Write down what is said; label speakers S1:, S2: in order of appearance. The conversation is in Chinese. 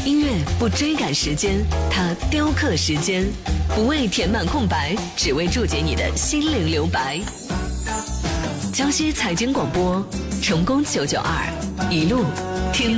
S1: 音乐不追赶时间，它雕刻时间，不为填满空白，只为注解你的心灵留白。江西财经广播，成功992，一路听。